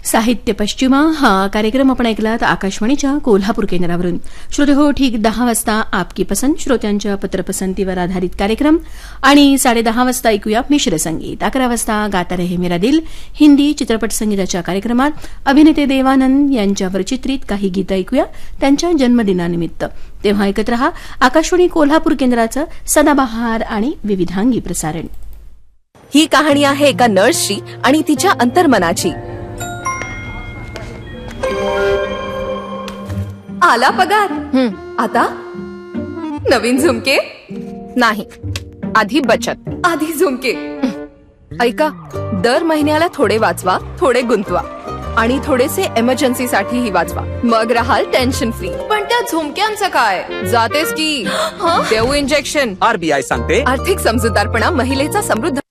साहित्य पश्चिमा हा कार्यक्रम आपण ऐकलात आकाशवाणीच्या कोल्हापूर केंद्रावरून. श्रोते हो, ठीक 10 वाजता आपकी पसंत श्रोत्यांच्या पत्रपसंतीवर आधारित कार्यक्रम आणि 10:30 वाजता ऐकूया मिश्र संगीत. 11 वाजता गाता रहे मेरा दिल हिंदी चित्रपट संगीताच्या कार्यक्रमात अभिनेते देवानंद यांच्यावर चित्रित काही गीतं ऐकूया त्यांच्या जन्मदिनानिमित्त. तेव्हा ऐकत रहा आकाशवाणी कोल्हापूर केंद्राचं सदाबहार आणि विविधांगी प्रसारण. ही कहाणी आहे एका नर्सची आणि तिच्या अंतर्मनाची. आला पगार. आता नवीन झुमके नाही, आधी बचत, आधी झुमके. ऐका, दर महिन्याला थोडे वाचवा, थोडे गुंतवा आणि थोडेसे इमर्जन्सीसाठीही वाचवा. मग राहाल टेन्शन फ्री. पण त्या झुमक्यांचं काय? जातेस की देऊ इंजेक्शन. आरबीआय सांगते, आर्थिक समजूतदारपणा महिलेचा समृद्ध